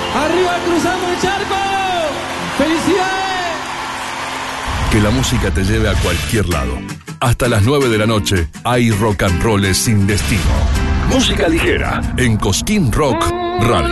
¡Arriba cruzamos el charco! ¡Felicidades! Que la música te lleve a cualquier lado. Hasta las 9 de la noche hay rock and roll sin destino. Música ligera en Cosquín Rock Radio.